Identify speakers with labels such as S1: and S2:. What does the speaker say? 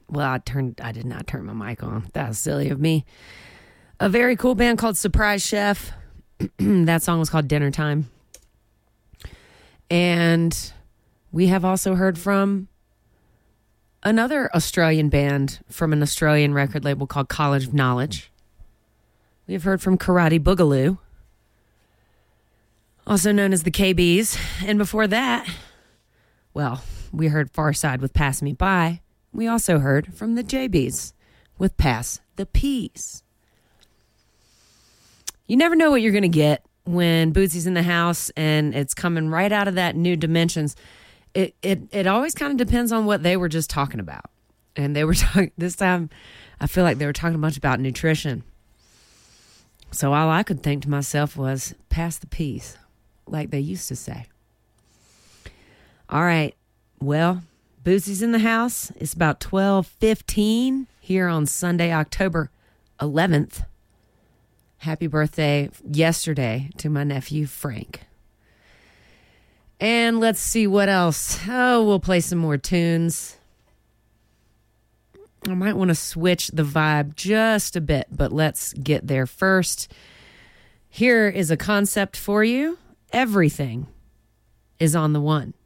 S1: Well, I did not turn my mic on. That was silly of me. A very cool band called Surprise Chef. That song was called Dinner Time. And we have also heard from another Australian band from an Australian record label called College of Knowledge. We have heard from Karate Boogaloo, also known as the KBs. And before that, well, we heard Farside with Pass Me By. We also heard from the JBs with Pass the Peas. You never know what you're going to get when Bootsy's in the house and it's coming right out of that New Dimensions. It always kind of depends on what they were just talking about. And they were talking, this time, I feel like they were talking a bunch about nutrition. So all I could think to myself was, pass the peas, like they used to say. All right, well, Bootsy's in the house. It's about 12:15 here on Sunday, October 11th. Happy birthday yesterday to my nephew, Frank. And let's see what else. Oh, we'll play some more tunes. I might want to switch the vibe just a bit, but let's get there first. Here is a concept for you. Everything is on the one.